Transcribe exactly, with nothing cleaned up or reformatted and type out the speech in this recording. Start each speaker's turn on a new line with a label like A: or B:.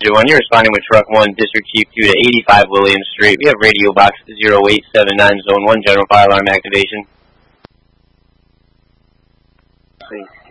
A: one, you're responding with truck one, District Chief two to eighty-five William Street. We have radio box zero eight seven nine, zone one, general fire alarm activation.
B: See.